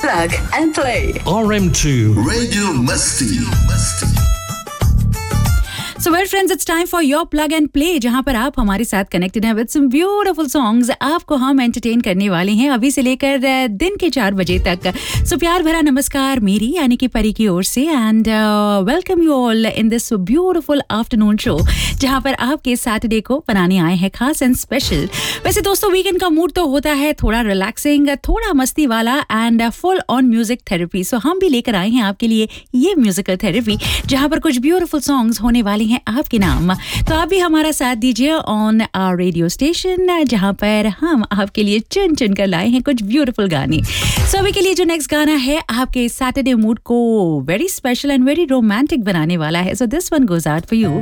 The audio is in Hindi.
Plug and play. RM2 Radio Musty. So well friends, it's time for your plug and play, जहां पर आप हमारे साथ कनेक्टेड हैं with some beautiful songs. आपको हम एंटरटेन करने वाले हैं अभी से लेकर दिन के 4 बजे तक. So प्यार भरा नमस्कार मेरी यानी कि परी की ओर से and welcome you all in this beautiful afternoon show, जहां पर आपके सैटरडे को बनाने आए हैं खास एंड स्पेशल. वैसे दोस्तों वीकेंड का मूड तो होता है थोड़ा रिलैक्सिंग, थोड़ा मस्ती वाला and full on music therapy. सो हम भी लेकर आए हैं आपके लिए ये म्यूजिकल थेरेपी, जहां पर कुछ ब्यूटीफुल सॉन्ग्स होने वाले हैं आपके नाम. तो आप भी हमारा साथ दीजिए ऑन आवर रेडियो स्टेशन, जहां पर हम आपके लिए चुन चुन कर लाए हैं कुछ ब्यूटीफुल गाने. सो अभी के लिए जो नेक्स्ट गाना है आपके सैटरडे मूड को very special and very romantic बनाने वाला है. So this one goes out for you.